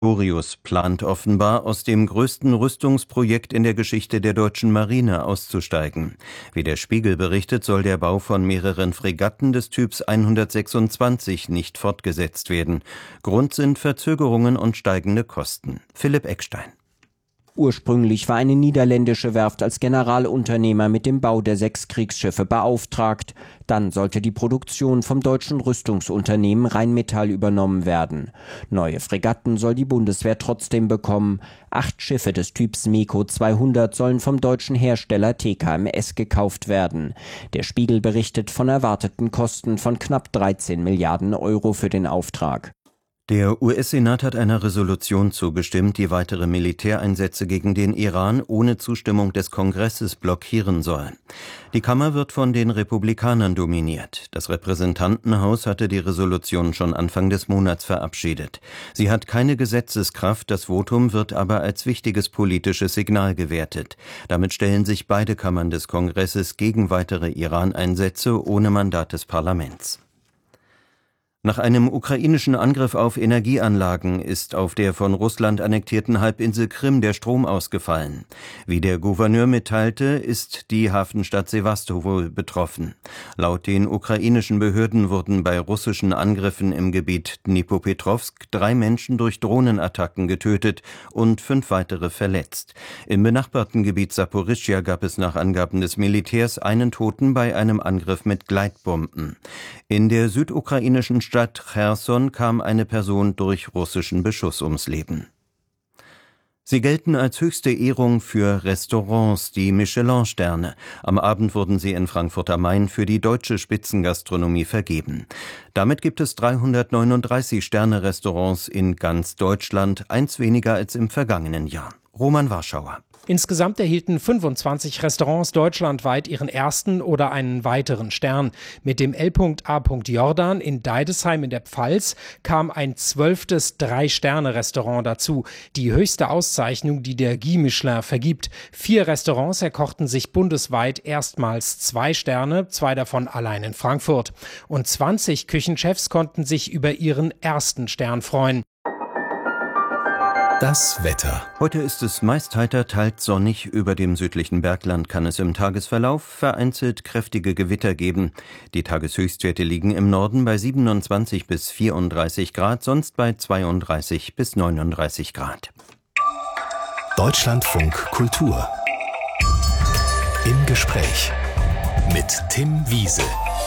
Pistorius plant offenbar, aus dem größten Rüstungsprojekt in der Geschichte der deutschen Marine auszusteigen. Wie der Spiegel berichtet, soll der Bau von mehreren Fregatten des Typs 126 nicht fortgesetzt werden. Grund sind Verzögerungen und steigende Kosten. Philipp Eckstein. Ursprünglich war eine niederländische Werft als Generalunternehmer mit dem Bau der 6 Kriegsschiffe beauftragt. Dann sollte die Produktion vom deutschen Rüstungsunternehmen Rheinmetall übernommen werden. Neue Fregatten soll die Bundeswehr trotzdem bekommen. 8 Schiffe des Typs MEKO 200 sollen vom deutschen Hersteller TKMS gekauft werden. Der Spiegel berichtet von erwarteten Kosten von knapp 13 Milliarden Euro für den Auftrag. Der US-Senat hat einer Resolution zugestimmt, die weitere Militäreinsätze gegen den Iran ohne Zustimmung des Kongresses blockieren soll. Die Kammer wird von den Republikanern dominiert. Das Repräsentantenhaus hatte die Resolution schon Anfang des Monats verabschiedet. Sie hat keine Gesetzeskraft, das Votum wird aber als wichtiges politisches Signal gewertet. Damit stellen sich beide Kammern des Kongresses gegen weitere Iran-Einsätze ohne Mandat des Parlaments. Nach einem ukrainischen Angriff auf Energieanlagen ist auf der von Russland annektierten Halbinsel Krim der Strom ausgefallen. Wie der Gouverneur mitteilte, ist die Hafenstadt Sewastopol betroffen. Laut den ukrainischen Behörden wurden bei russischen Angriffen im Gebiet Dnipropetrovsk 3 Menschen durch Drohnenattacken getötet und 5 weitere verletzt. Im benachbarten Gebiet Saporischschja gab es nach Angaben des Militärs einen Toten bei einem Angriff mit Gleitbomben. In der südukrainischen Stadt Cherson kam eine Person durch russischen Beschuss ums Leben. Sie gelten als höchste Ehrung für Restaurants, die Michelin-Sterne. Am Abend wurden sie in Frankfurt am Main für die deutsche Spitzengastronomie vergeben. Damit gibt es 339 Sterne-Restaurants in ganz Deutschland, 1 weniger als im vergangenen Jahr. Roman Warschauer. Insgesamt erhielten 25 Restaurants deutschlandweit ihren ersten oder einen weiteren Stern. Mit dem L.A. Jordan in Deidesheim in der Pfalz kam ein 12. 3-Sterne-Restaurant dazu. Die höchste Auszeichnung, die der Guy Michelin vergibt. 4 Restaurants erkochten sich bundesweit erstmals 2 Sterne, 2 davon allein in Frankfurt. Und 20 Küchenchefs konnten sich über ihren ersten Stern freuen. Das Wetter. Heute ist es meist heiter, teils sonnig. Über dem südlichen Bergland kann es im Tagesverlauf vereinzelt kräftige Gewitter geben. Die Tageshöchstwerte liegen im Norden bei 27 bis 34 Grad, sonst bei 32 bis 39 Grad. Deutschlandfunk Kultur. Im Gespräch mit Tim Wiese.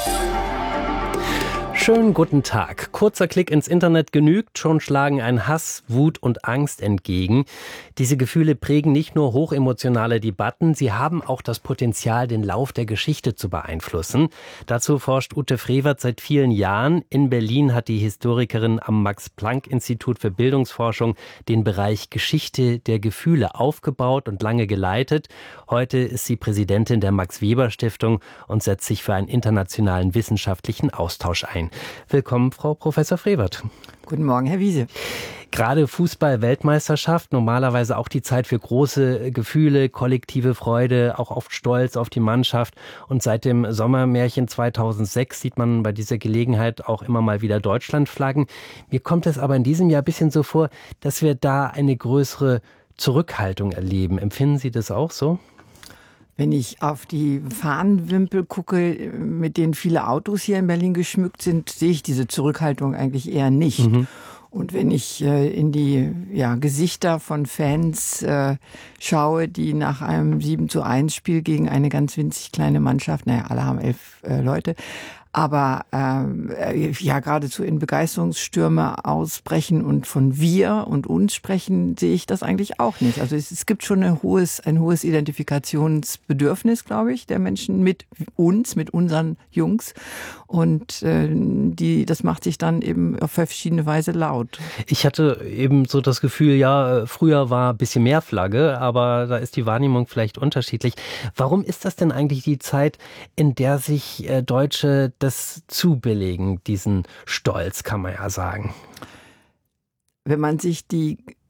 Schönen guten Tag. Kurzer Klick ins Internet genügt, schon schlagen ein Hass, Wut und Angst entgegen. Diese Gefühle prägen nicht nur hochemotionale Debatten, sie haben auch das Potenzial, den Lauf der Geschichte zu beeinflussen. Dazu forscht Ute Frevert seit vielen Jahren. In Berlin hat die Historikerin am Max-Planck-Institut für Bildungsforschung den Bereich Geschichte der Gefühle aufgebaut und lange geleitet. Heute ist sie Präsidentin der Max-Weber-Stiftung und setzt sich für einen internationalen wissenschaftlichen Austausch ein. Willkommen, Frau Professor Frevert. Guten Morgen, Herr Wiese. Gerade Fußball-Weltmeisterschaft, normalerweise auch die Zeit für große Gefühle, kollektive Freude, auch oft Stolz auf die Mannschaft. Und seit dem Sommermärchen 2006 sieht man bei dieser Gelegenheit auch immer mal wieder Deutschlandflaggen. Mir kommt es aber in diesem Jahr ein bisschen so vor, dass wir da eine größere Zurückhaltung erleben. Empfinden Sie das auch so? Wenn ich auf die Fahnenwimpel gucke, mit denen viele Autos hier in Berlin geschmückt sind, sehe ich diese Zurückhaltung eigentlich eher nicht. Und wenn ich in die Gesichter von Fans schaue, die nach einem 7:1 Spiel gegen eine ganz winzig kleine Mannschaft, alle haben 11 Leute, aber geradezu in Begeisterungsstürme ausbrechen und von wir und uns sprechen, sehe ich das eigentlich auch nicht. Also es gibt schon ein hohes Identifikationsbedürfnis, glaube ich, der Menschen mit uns, mit unseren Jungs. Und das macht sich dann eben auf verschiedene Weise laut. Ich hatte eben so das Gefühl, früher war ein bisschen mehr Flagge, aber da ist die Wahrnehmung vielleicht unterschiedlich. Warum ist das denn eigentlich die Zeit, in der sich Deutsche das zubilligen, diesen Stolz, kann man ja sagen? Wenn man sich die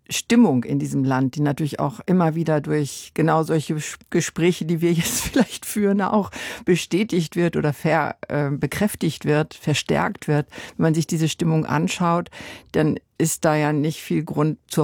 Stimmung in diesem Land, die natürlich auch immer wieder durch genau solche Gespräche, die wir jetzt vielleicht führen, auch bestätigt wird oder bekräftigt wird, verstärkt wird. Wenn man sich diese Stimmung anschaut, dann ist da ja nicht viel Grund zur